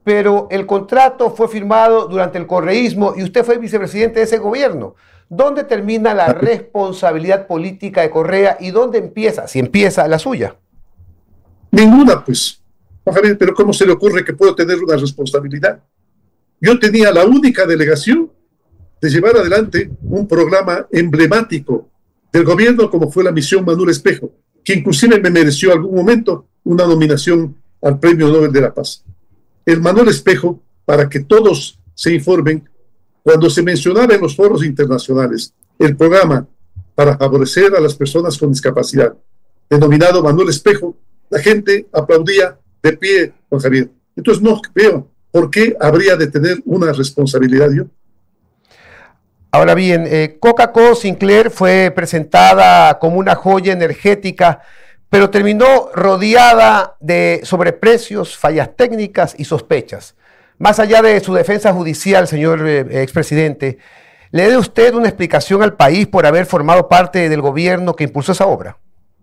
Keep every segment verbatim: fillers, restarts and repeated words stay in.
pero el contrato fue firmado durante el correísmo y usted fue vicepresidente de ese gobierno. ¿Dónde termina la responsabilidad política de Correa y dónde empieza, si empieza, la suya? Ninguna, pues. Javier, pero ¿cómo se le ocurre que puedo tener una responsabilidad? Yo tenía la única delegación de llevar adelante un programa emblemático del gobierno como fue la misión Manuel Espejo, que inclusive me mereció en algún momento una nominación al Premio Nobel de la Paz. El Manuel Espejo, para que todos se informen, cuando se mencionaba en los foros internacionales el programa para favorecer a las personas con discapacidad, denominado Manuel Espejo, la gente aplaudía de pie, Juan Javier. Entonces no veo por qué habría de tener una responsabilidad yo. Ahora bien, eh, Coca-Cola Sinclair fue presentada como una joya energética, pero terminó rodeada de sobreprecios, fallas técnicas y sospechas. Más allá de su defensa judicial, señor eh, expresidente, ¿le dé usted una explicación al país por haber formado parte del gobierno que impulsó esa obra?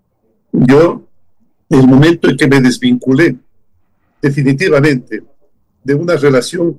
Yo, en el momento en que me desvinculé definitivamente de una relación,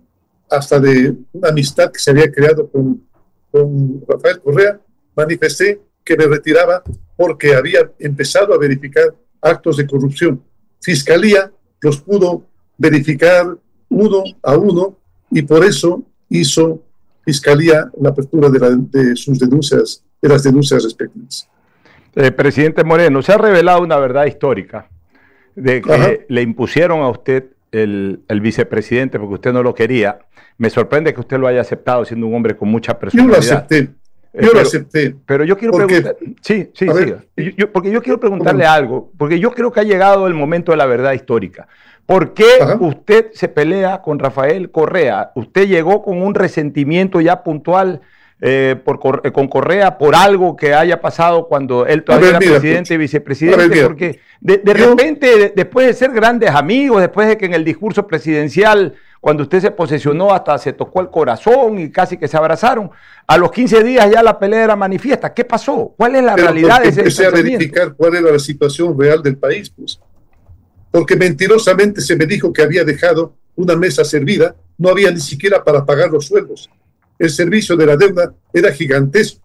hasta de una amistad que se había creado con, con Rafael Correa, manifesté que me retiraba porque había empezado a verificar actos de corrupción. Fiscalía los pudo verificar uno a uno y por eso hizo Fiscalía la apertura de, la, de sus denuncias, de las denuncias respectivas. Eh, presidente Moreno, se ha revelado una verdad histórica de que Ajá. le impusieron a usted el, el vicepresidente porque usted no lo quería. Me sorprende que usted lo haya aceptado siendo un hombre con mucha personalidad. Yo lo acepté. Yo eh, pero, lo acepté. Pero yo quiero porque, preguntar. Sí, sí, sí. Yo, yo, porque yo quiero preguntarle ¿cómo? algo. Porque yo creo que ha llegado el momento de la verdad histórica. ¿Por qué Ajá. usted se pelea con Rafael Correa? Usted llegó con un resentimiento ya puntual eh, por, con Correa por algo que haya pasado cuando él todavía ver, era mira, presidente y vicepresidente. Ver, porque de, de repente, de, después de ser grandes amigos, después de que en el discurso presidencial, cuando usted se posesionó, hasta se tocó el corazón y casi que se abrazaron, a los quince días ya la pelea era manifiesta. ¿Qué pasó? ¿Cuál es la Pero realidad de ese empecé a verificar cuál era la situación real del país, pues. Porque mentirosamente se me dijo que había dejado una mesa servida, no había ni siquiera para pagar los sueldos. El servicio de la deuda era gigantesco.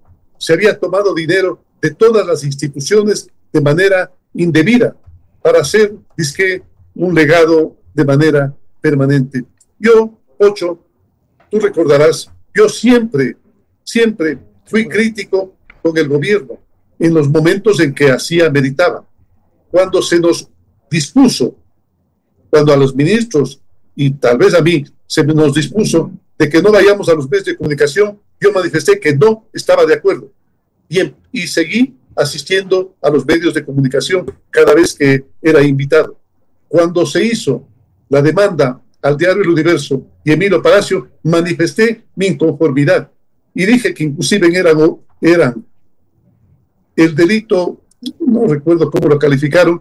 Se había tomado dinero de todas las instituciones de manera indebida para hacer, dizque, un legado de manera permanente. Yo, Ocho, tú recordarás, yo siempre, siempre fui crítico con el gobierno en los momentos en que así ameritaba. Cuando se nos dispuso, cuando a los ministros y tal vez a mí se nos dispuso de que no vayamos a los medios de comunicación, yo manifesté que no estaba de acuerdo. Bien, y seguí asistiendo a los medios de comunicación cada vez que era invitado. Cuando se hizo la demanda al diario El Universo y Emilio Palacio, manifesté mi inconformidad y dije que inclusive eran, eran el delito, no recuerdo cómo lo calificaron,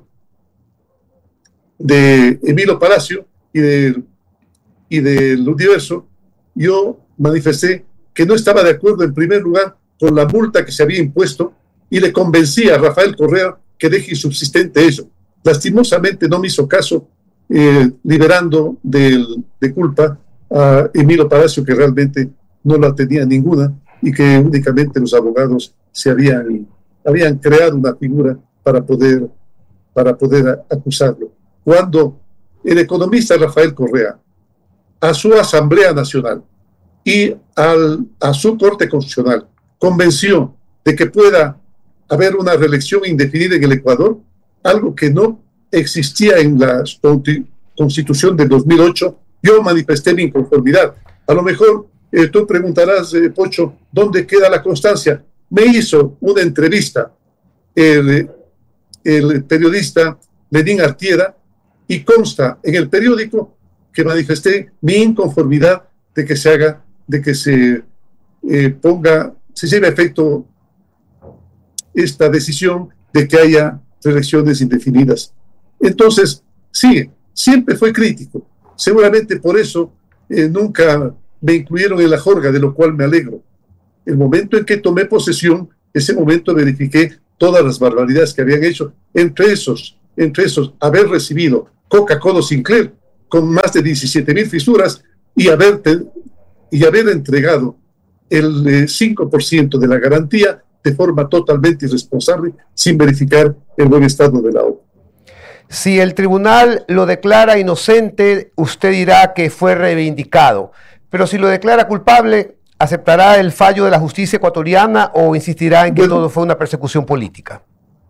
de Emilio Palacio y del y del Universo. Yo manifesté que no estaba de acuerdo en primer lugar con la multa que se había impuesto y le convencí a Rafael Correa que deje insubsistente eso. Lastimosamente no me hizo caso, eh, liberando del, de culpa a Emilio Palacio, que realmente no la tenía ninguna y que únicamente los abogados se habían, habían creado una figura para poder, para poder acusarlo. Cuando el economista Rafael Correa a su Asamblea Nacional y al, a su Corte Constitucional convenció de que pueda haber una reelección indefinida en el Ecuador, algo que no existía en la Constitución del dos mil ocho, yo manifesté mi inconformidad. A lo mejor eh, tú preguntarás, eh, Pocho, ¿dónde queda la constancia? Me hizo una entrevista el, el periodista Lenín Artieda y consta en el periódico que manifesté mi inconformidad de que se haga, de que se eh, ponga, se lleve a efecto esta decisión de que haya reelecciones indefinidas. Entonces, sí, siempre fue crítico. Seguramente por eso eh, nunca me incluyeron en la jorga, de lo cual me alegro. El momento en que tomé posesión, ese momento verifiqué todas las barbaridades que habían hecho, entre esos, entre esos, haber recibido Coca-Cola Sinclair con más de diecisiete mil fisuras y haber, y haber entregado el eh, cinco por ciento de la garantía de forma totalmente irresponsable, sin verificar el buen estado de la obra. Si el tribunal lo declara inocente, usted dirá que fue reivindicado, pero si lo declara culpable, ¿aceptará el fallo de la justicia ecuatoriana o insistirá en que bueno, todo fue una persecución política?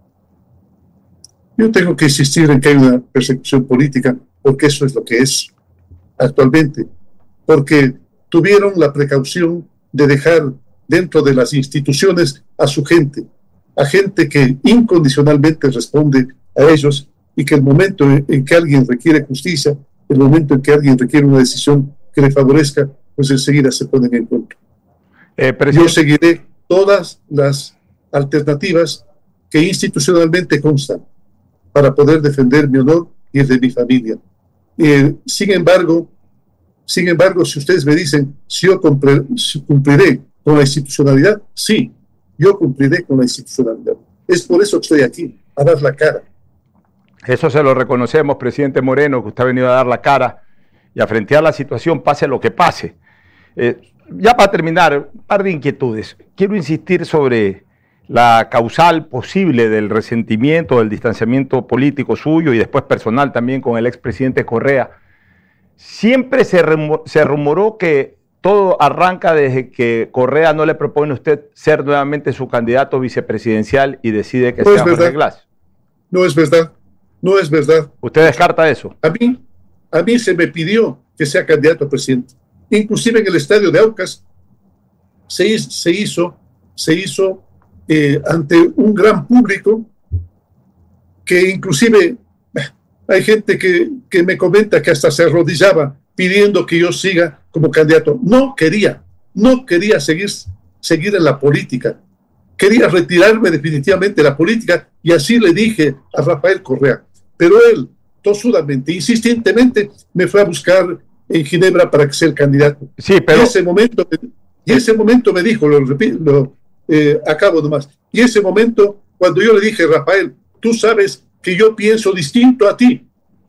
Yo tengo que insistir en que hay una persecución política, porque eso es lo que es actualmente, porque tuvieron la precaución de dejar dentro de las instituciones a su gente, a gente que incondicionalmente responde a ellos, y que el momento en que alguien requiere justicia, el momento en que alguien requiere una decisión que le favorezca, pues enseguida se ponen en contra. Eh, Yo seguiré todas las alternativas que institucionalmente constan para poder defender mi honor y el de mi familia. Eh, sin embargo, sin embargo, si ustedes me dicen si yo cumpliré, si cumpliré con la institucionalidad, sí, yo cumpliré con la institucionalidad. Es por eso que estoy aquí, a dar la cara. Eso se lo reconocemos, presidente Moreno, que usted ha venido a dar la cara y a frentear la situación, pase lo que pase. Eh, ya para terminar, un par de inquietudes. Quiero insistir sobre la causal posible del resentimiento, del distanciamiento político suyo y después personal también con el expresidente Correa. Siempre se, se rumoró que todo arranca desde que Correa no le propone a usted ser nuevamente su candidato vicepresidencial y decide que no sea Jorge Glass. No es verdad. No es verdad. ¿Usted descarta eso? A mí, a mí se me pidió que sea candidato a presidente. Inclusive en el estadio de Aucas se, se hizo, se hizo eh, ante un gran público que inclusive hay gente que, que me comenta que hasta se arrodillaba pidiendo que yo siga como candidato. No quería, no quería seguir, seguir en la política. Quería retirarme definitivamente de la política y así le dije a Rafael Correa. Pero él, tosudamente, insistentemente, me fue a buscar en Ginebra para que sea el candidato. Sí, pero... Y ese momento, y ese momento me dijo, lo repito, lo, eh, acabo nomás, y ese momento, cuando yo le dije, Rafael, tú sabes que yo pienso distinto a ti,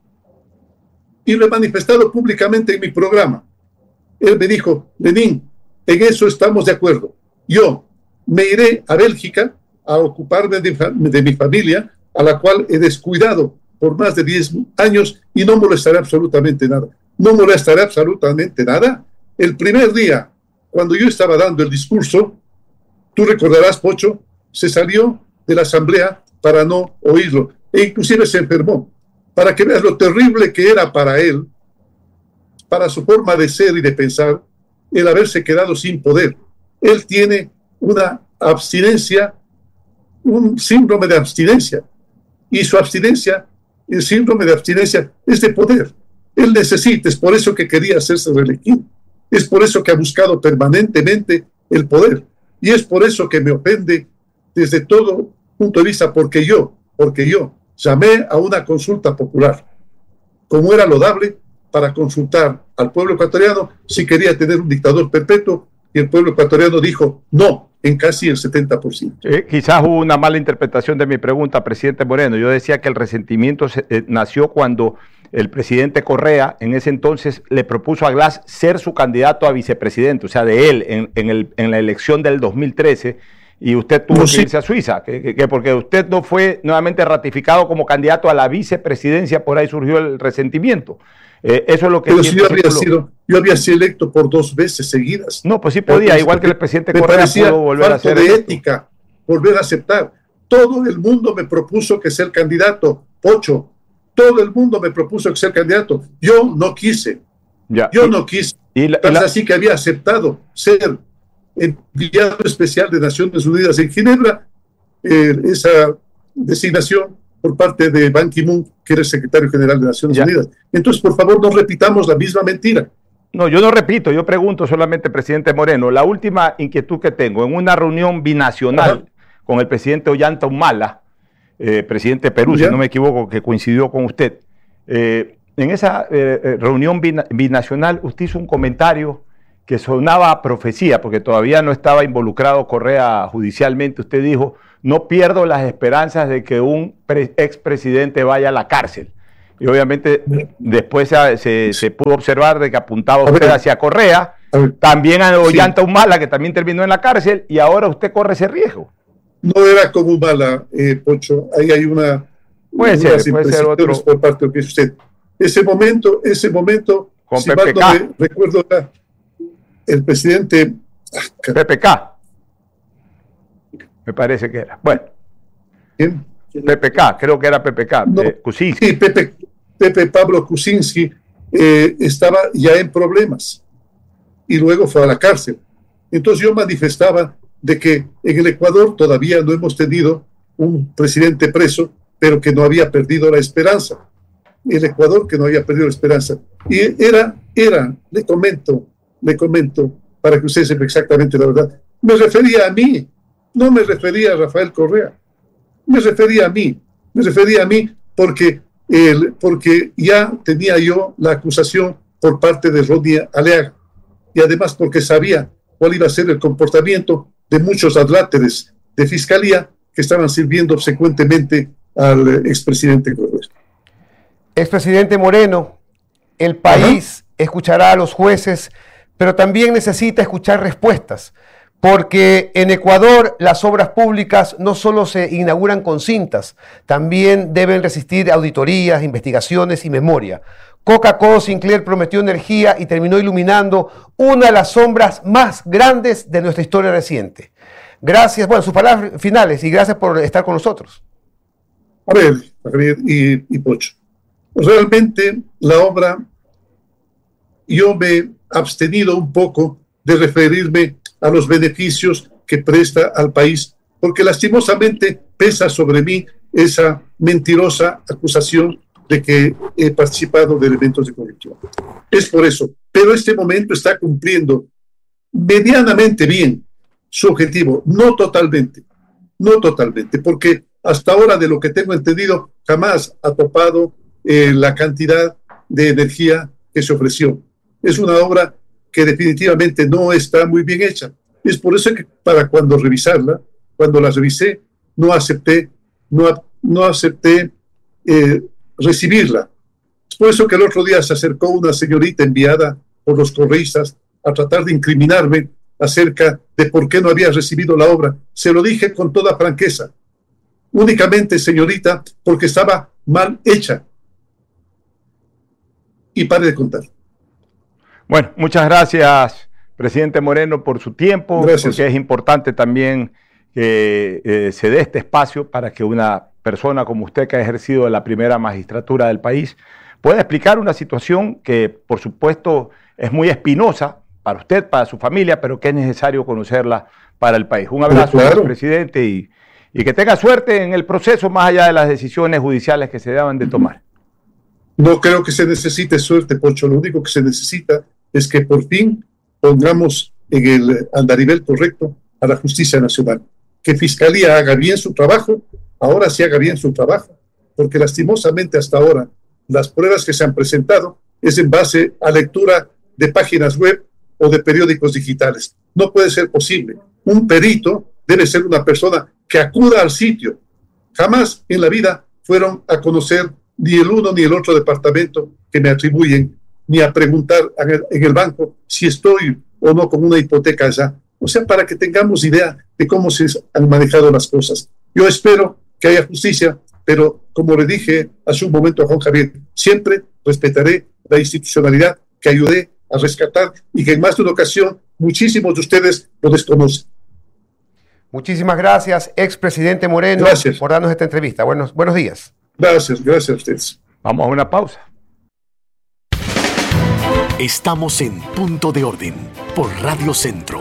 y lo he manifestado públicamente en mi programa, él me dijo, Lenín, en eso estamos de acuerdo. Yo me iré a Bélgica a ocuparme de, de mi familia, a la cual he descuidado por más de diez años y no molestaré absolutamente nada. No molestaré absolutamente nada. El primer día, cuando yo estaba dando el discurso, tú recordarás, Pocho, se salió de la asamblea para no oírlo e inclusive se enfermó. Para que veas lo terrible que era para él, para su forma de ser y de pensar, el haberse quedado sin poder. Él tiene una abstinencia, un síndrome de abstinencia, y su abstinencia, el síndrome de abstinencia es de poder. Él necesita, es por eso que quería hacerse reelegir, es por eso que ha buscado permanentemente el poder, y es por eso que me ofende desde todo punto de vista, porque yo, porque yo llamé a una consulta popular, como era lodable, para consultar al pueblo ecuatoriano si quería tener un dictador perpetuo, y el pueblo ecuatoriano dijo no, en casi el setenta por ciento. Eh, quizás hubo una mala interpretación de mi pregunta, presidente Moreno. Yo decía que el resentimiento se, eh, nació cuando el presidente Correa, en ese entonces, le propuso a Glass ser su candidato a vicepresidente, o sea, de él, en, en, el, en la elección del dos mil trece, y usted tuvo no, que sí. irse a Suiza, que, que, que porque usted no fue nuevamente ratificado como candidato a la vicepresidencia, por ahí surgió el resentimiento. Eh, eso es lo que... Pero si yo había, sido, yo había sido electo por dos veces seguidas. No, pues sí podía, igual que el presidente Correa pudo volver a ser de electo. Ética, volver a aceptar. Todo el mundo me propuso que sea el candidato, Pocho. Todo el mundo me propuso que sea el candidato. Yo no quise. Ya. Yo y, no quise. Y la, y la... Así que había aceptado ser enviado especial de Naciones Unidas en Ginebra, eh, esa designación por parte de Ban Ki-moon, que era el secretario general de Naciones ya. Unidas. Entonces, por favor, no repitamos la misma mentira. No, yo no repito, yo pregunto solamente, presidente Moreno, la última inquietud que tengo, en una reunión binacional Ajá. con el presidente Ollanta Humala, eh, presidente de Perú, ¿Ya? si no me equivoco, que coincidió con usted, eh, en esa eh, reunión bina, binacional usted hizo un comentario que sonaba a profecía, porque todavía no estaba involucrado Correa judicialmente. Usted dijo, no pierdo las esperanzas de que un expresidente vaya a la cárcel. y obviamente después se, se, se pudo observar de que apuntaba usted hacia Correa, también a Ollanta sí. Humala, que también terminó en la cárcel, y ahora usted corre ese riesgo. No era con Humala, eh, Pocho, ahí hay una... Puede ser, puede ser otro... por parte de que usted. Ese momento, ese momento, con si P P K. mal no me recuerdo, el presidente... P P K. Me parece que era. Bueno. ¿Quién? P P K, creo que era P P K, no, eh, Kuczynski. Sí, Pepe, Pepe Pablo Kuczynski eh, estaba ya en problemas y luego fue a la cárcel. Entonces yo manifestaba de que en el Ecuador todavía no hemos tenido un presidente preso, pero que no había perdido la esperanza. El Ecuador que no había perdido la esperanza. Y era, era, le comento, le comento, para que usted sepa exactamente la verdad, me refería a mí, no me refería a Rafael Correa. Me refería a mí, me refería a mí porque, el, porque ya tenía yo la acusación por parte de Rodney Aliaga y además porque sabía cuál iba a ser el comportamiento de muchos adláteres de fiscalía que estaban sirviendo obsecuentemente al expresidente Correa. Expresidente Moreno, el país Ajá. escuchará a los jueces, pero también necesita escuchar respuestas. Porque en Ecuador las obras públicas no solo se inauguran con cintas, también deben resistir auditorías, investigaciones y memoria. Coca-Cola Sinclair prometió energía y terminó iluminando una de las sombras más grandes de nuestra historia reciente. Gracias, bueno, sus palabras finales y gracias por estar con nosotros. A ver, Javier y, y Pocho, realmente la obra, yo me he abstenido un poco de referirme a los beneficios que presta al país, porque lastimosamente pesa sobre mí esa mentirosa acusación de que he participado de elementos de corrupción. Es por eso, pero este momento está cumpliendo medianamente bien su objetivo, no totalmente, no totalmente, porque hasta ahora, de lo que tengo entendido, jamás ha topado eh, la cantidad de energía que se ofreció. Es una obra que definitivamente no está muy bien hecha. Es por eso que para cuando revisarla, cuando la revisé, no acepté, no, no acepté eh, recibirla. Es por eso que el otro día se acercó una señorita enviada por los correístas a tratar de incriminarme acerca de por qué no había recibido la obra. Se lo dije con toda franqueza. Únicamente, señorita, porque estaba mal hecha. Y pare de contar. Bueno, muchas gracias, presidente Moreno, por su tiempo, gracias. Porque es importante también que eh, se dé este espacio para que una persona como usted, que ha ejercido la primera magistratura del país, pueda explicar una situación que, por supuesto, es muy espinosa para usted, para su familia, pero que es necesario conocerla para el país. Un abrazo, claro, presidente, y, y que tenga suerte en el proceso, más allá de las decisiones judiciales que se deban de tomar. No creo que se necesite suerte, Pocho. Lo único que se necesita es que por fin pongamos en el andarivel correcto a la justicia nacional. Que Fiscalía haga bien su trabajo, ahora sí haga bien su trabajo, porque lastimosamente hasta ahora las pruebas que se han presentado es en base a lectura de páginas web o de periódicos digitales. No puede ser posible. Un perito debe ser una persona que acuda al sitio. Jamás en la vida fueron a conocer ni el uno ni el otro departamento que me atribuyen, ni a preguntar en el, en el banco si estoy o no con una hipoteca allá. O sea, para que tengamos idea de cómo se han manejado las cosas. Yo espero que haya justicia, pero como le dije hace un momento a Juan Javier, siempre respetaré la institucionalidad que ayudé a rescatar y que en más de una ocasión muchísimos de ustedes lo desconocen. Muchísimas gracias, expresidente Moreno, gracias. por darnos esta entrevista. Buenos, buenos días. Gracias, gracias a ustedes. Vamos a una pausa. Estamos en Punto de Orden por Radio Centro.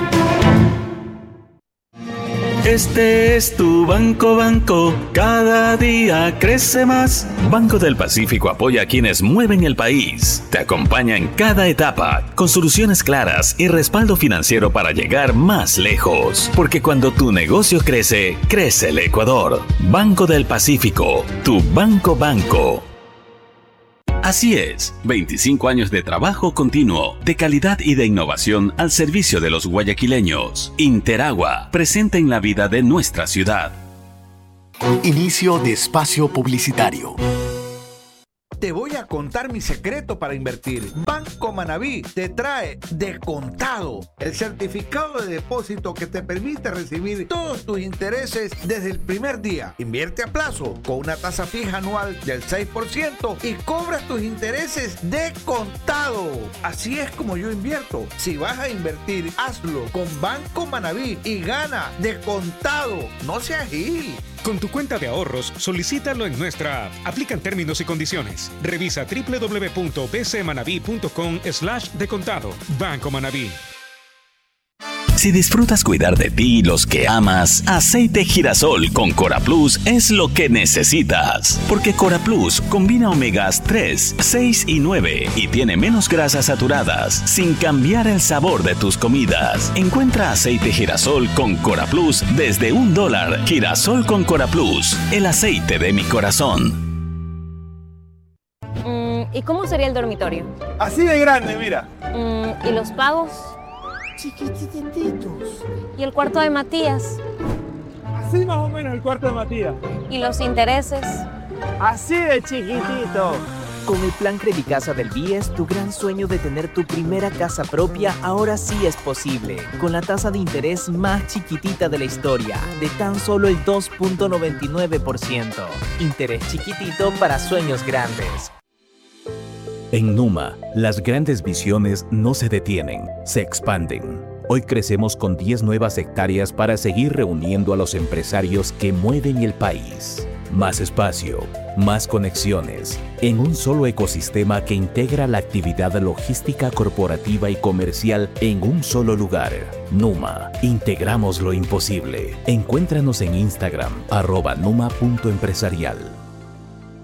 Este es tu Banco Banco, cada día crece más. Banco del Pacífico apoya a quienes mueven el país. Te acompaña en cada etapa, con soluciones claras y respaldo financiero para llegar más lejos. Porque cuando tu negocio crece, crece el Ecuador. Banco del Pacífico, tu Banco Banco. Así es, veinticinco años de trabajo continuo, de calidad y de innovación al servicio de los guayaquileños. Interagua, presente en la vida de nuestra ciudad. Inicio de espacio publicitario. Te voy a contar mi secreto para invertir. Banco Manaví te trae Descontado, el certificado de depósito que te permite recibir todos tus intereses desde el primer día. Invierte a plazo con una tasa fija anual del seis por ciento y cobras tus intereses de contado. Así es como yo invierto. Si vas a invertir, hazlo con Banco Manaví y gana de contado. No seas gil. Con tu cuenta de ahorros, solicítalo en nuestra app. Aplican términos y condiciones. Revisa doble u doble u doble u punto b c manaví punto com slash de contado. Banco Manaví. Si disfrutas cuidar de ti y los que amas, aceite girasol con Cora Plus es lo que necesitas. Porque Cora Plus combina omegas tres, seis y nueve y tiene menos grasas saturadas, sin cambiar el sabor de tus comidas. Encuentra aceite girasol con Cora Plus desde un dólar. Girasol con Cora Plus, el aceite de mi corazón. Mm, ¿Y cómo sería el dormitorio? Así de grande, mira. Mm, ¿Y los pagos? Chiquitititos. ¿Y el cuarto de Matías? Así más o menos el cuarto de Matías. ¿Y los intereses? Así de chiquitito. Con el plan Credicasa del B I E S, tu gran sueño de tener tu primera casa propia ahora sí es posible. Con la tasa de interés más chiquitita de la historia, de tan solo el dos punto noventa y nueve por ciento. Interés chiquitito para sueños grandes. En Numa, las grandes visiones no se detienen, se expanden. Hoy crecemos con diez nuevas hectáreas para seguir reuniendo a los empresarios que mueven el país. Más espacio, más conexiones, en un solo ecosistema que integra la actividad logística corporativa y comercial en un solo lugar. Numa, integramos lo imposible. Encuéntranos en Instagram, arroba numa punto empresarial.